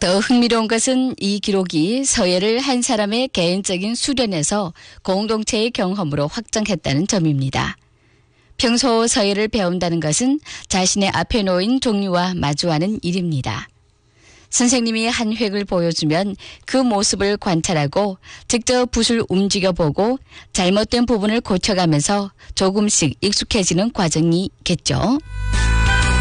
더 흥미로운 것은 이 기록이 서예를 한 사람의 개인적인 수련에서 공동체의 경험으로 확장했다는 점입니다. 평소 서예를 배운다는 것은 자신의 앞에 놓인 종이와 마주하는 일입니다. 선생님이 한 획을 보여주면 그 모습을 관찰하고 직접 붓을 움직여보고 잘못된 부분을 고쳐가면서 조금씩 익숙해지는 과정이겠죠.